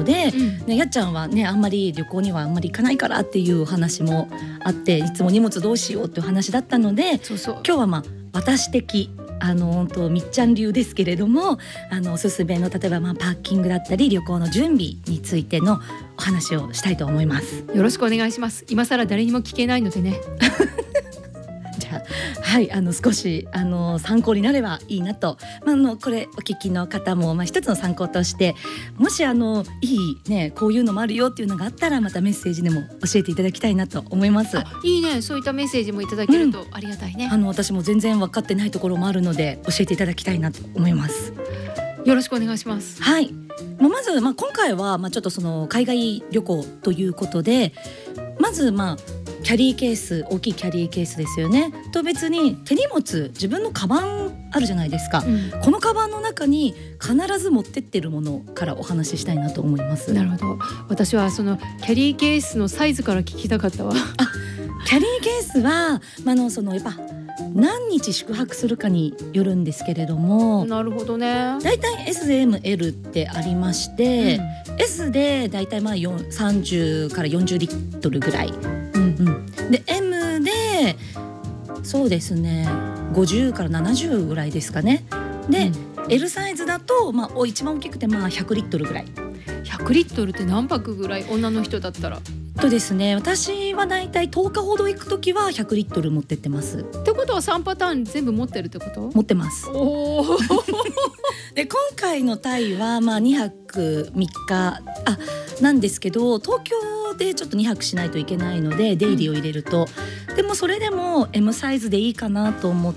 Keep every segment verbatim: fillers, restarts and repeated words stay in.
で、 うんね、やっちゃんはねあんまり旅行にはあんまり行かないからっていうお話もあって、いつも荷物どうしようっていう話だったので、 そうそう今日はまあ私的あの本当みっちゃん流ですけれども、あのおすすめの例えばまあパーキングだったり旅行の準備についてのお話をしたいと思います。 よろしくお願いします。今更誰にも聞けないのでね。 じゃあ、はい、あの少しあの参考になればいいなと、まあ、あのこれお聞きの方も、まあ、一つの参考として、もしあのいいねこういうのもあるよっていうのがあったらまたメッセージでも教えていただきたいなと思います。 あ、いいね。そういったメッセージもいただけるとありがたいね、 あの私も全然分かってないところもあるので教えていただきたいなと思います。 よろしくお願いします。 はい、まあ、まず、まあ、今回は、まあ、ちょっとその海外旅行ということで、まずまあキャリーケース、大きいキャリーケースですよねと、別に手荷物、自分のカバンあるじゃないですか、 うん、 このカバンの中に必ず持ってってるものからお話ししたいなと思います。 なるほど。私はそのキャリーケースのサイズから聞きたかったわ。 あ、キャリーケースは、まあ、あのそのやっぱ何日宿泊するかによるんですけれども、 なるほどね。 だいたい エスエムエル ってありまして、うん、S でだいたいまあさんじゅうからよんじゅうリットルぐらい、うんうん、で M でそうですねごじゅうからななじゅうぐらいですかね。で、うん、L サイズだと、まあ、一番大きくてまあひゃくリットルぐらい。 ひゃくリットルって何泊ぐらい？女の人だったら。 とですね、私はだいたいとおかほど行くときはひゃくリットル持ってってます。 ってことはさんパターン全部持ってるってこと？ 持ってます。 おで今回のタイはまあにはくみっかあなんですけど、東京でちょっとにはくしないといけないので出入りを入れると、うん、でもそれでも M サイズでいいかなと思って、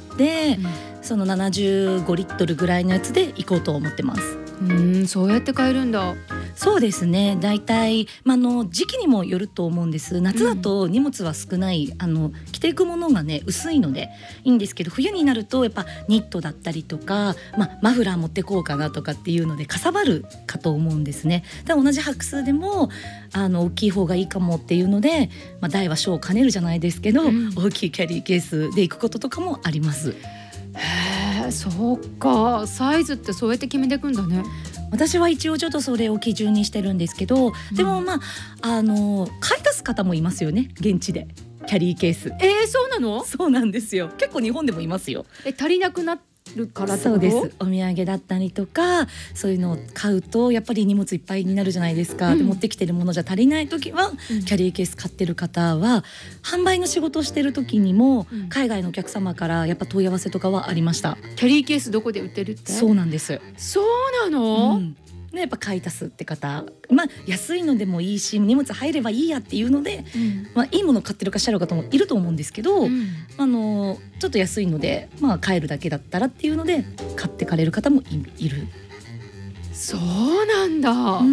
うん、そのななじゅうごリットルぐらいのやつで行こうと思ってます。 うーん、そうやって買えるんだ。 そうですね、だいたい、まあ、の時期にもよると思うんです。夏だと荷物は少ない、うん、あの着ていくものがね薄いのでいいんですけど、冬になるとやっぱニットだったりとか、まあ、マフラー持ってこうかなとかっていうのでかさばるかと思うんですね。だから同じ泊数でもあの大きい方がいいかもっていうので、まあ、大は小を兼ねるじゃないですけど、うん、大きいキャリーケースで行くこととかもあります。 へー、そうか。サイズってそうやって決めていくんだね。 私は一応ちょっとそれを基準にしてるんですけど、でもまあ、あの買い足す方もいますよね、現地でキャリーケース。 えー、そうなの？ そうなんですよ。結構日本でもいますよ。 え、足りなくなるからってこと？ そうです。お土産だったりとかそういうのを買うとやっぱり荷物いっぱいになるじゃないですか、うん、で持ってきてるものじゃ足りない時は、うん、キャリーケース買ってる方は販売の仕事をしてる時にも、うん、海外のお客様からやっぱ問い合わせとかはありました。 キャリーケースどこで売ってるって？ そうなんです。 そうなの？ うんね、やっぱ買い足すって方、まあ、安いのでもいいし荷物入ればいいやっていうので、うんまあ、いいものを買ってるかしゃる方もいると思うんですけど、うん、あのちょっと安いので、まあ、買えるだけだったらっていうので買ってかれる方も い, いる。 そうなんだ、うん、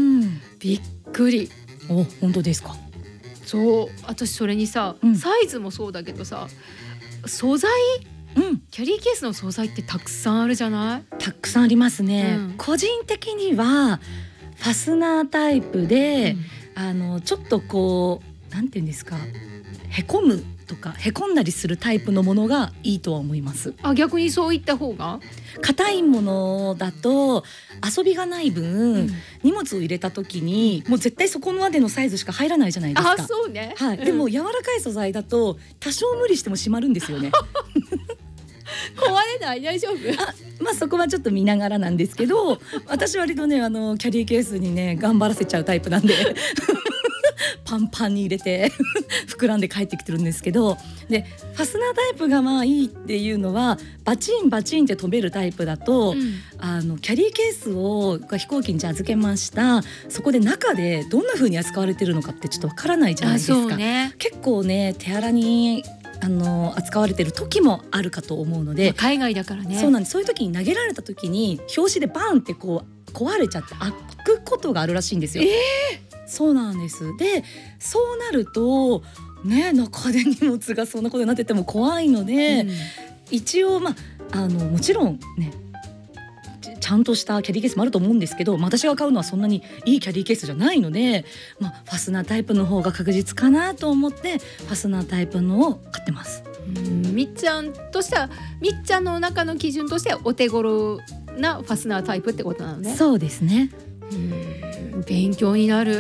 びっくり。 お、本当ですか？ そう、私それにさ、うん、サイズもそうだけどさ、素材うん、キャリーケースの素材ってたくさんあるじゃない？ たくさんありますね、うん、個人的にはファスナータイプで、うん、あのちょっとこうなんていうんですか、へこむとかへこんだりするタイプのものがいいとは思います。 あ、逆にそういった方が？ 硬いものだと遊びがない分、うん、荷物を入れた時にもう絶対そこまでのサイズしか入らないじゃないですか。 あ、そうね、 はい、でも柔らかい素材だと多少無理しても閉まるんですよね壊れない？大丈夫？ あ、まあそこはちょっと見ながらなんですけど私割とねあのキャリーケースにね頑張らせちゃうタイプなんでパンパンに入れて膨らんで帰ってきてるんですけど、でファスナータイプがまあいいっていうのはバチンバチンって飛べるタイプだと、うん、あのキャリーケースを飛行機にじゃあ預けました、そこで中でどんな風に扱われてるのかってちょっとわからないじゃないですか。 そうね、 結構ね手荒にあの扱われてる時もあるかと思うので、 海外だからね。 そうなんです。そういう時に投げられた時に拍子でバーンってこう壊れちゃって開くことがあるらしいんですよ。 えー、 そうなんです。でそうなるとね、中で荷物がそんなことになってても怖いので、うん、一応まああのもちろんねちゃんとしたキャリーケースもあると思うんですけど、まあ、私が買うのはそんなにいいキャリーケースじゃないので、まあ、ファスナータイプの方が確実かなと思ってファスナータイプのを買ってます。 うん、みっちゃんとしてはみっちゃんの中の基準としてはお手頃なファスナータイプってことなのね。 そうですね。 うん勉強になる。